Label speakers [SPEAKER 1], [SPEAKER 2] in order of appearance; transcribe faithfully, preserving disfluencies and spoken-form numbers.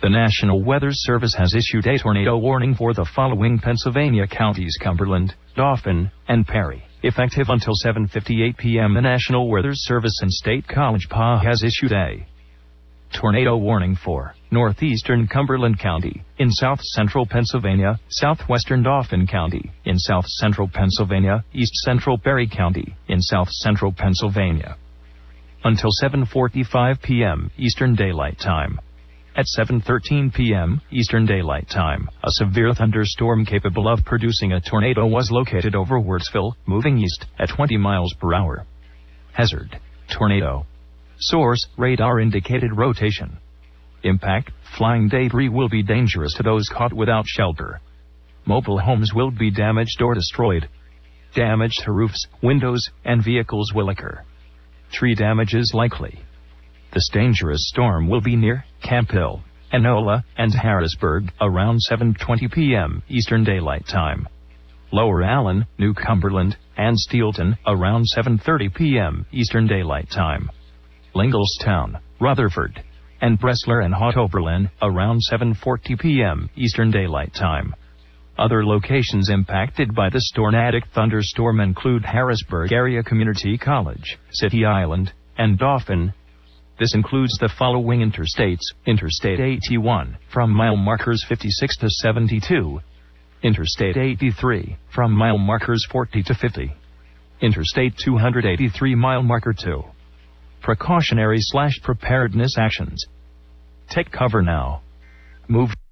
[SPEAKER 1] The National Weather Service has issued a tornado warning for the following Pennsylvania counties: Cumberland, Dauphin, and Perry. Effective until seven fifty-eight p m, the National Weather Service in State College Park has issued a tornado warning for northeastern Cumberland County, in south-central Pennsylvania, southwestern Dauphin County, in south-central Pennsylvania, east-central Perry County, in south-central Pennsylvania. Until seven forty-five p m Eastern Daylight Time. At seven thirteen p m Eastern Daylight Time, a severe thunderstorm capable of producing a tornado was located over Wurtsville, moving east at twenty miles per hour. Hazard: tornado. Source: radar indicated rotation. Impact: flying debris will be dangerous to those caught without shelter. Mobile homes will be damaged or destroyed. Damage to roofs, windows, and vehicles will occur. Tree damage is likely. This dangerous storm will be near Camp Hill, Enola, and Harrisburg around seven twenty p m Eastern Daylight Time. Lower Allen, New Cumberland, and Steelton around seven thirty p m Eastern Daylight Time. Linglestown, Rutherford, and Bressler and Hot Oberlin around seven forty p m Eastern Daylight Time. Other locations impacted by the tornadic thunderstorm include Harrisburg Area Community College, City Island, and Dauphin. This includes the following interstates: Interstate eighty-one, from mile markers fifty-six to seventy-two. Interstate eighty-three, from mile markers forty to fifty. Interstate two eighty-three, mile marker two. Precautionary slash preparedness actions. Take cover now. Move.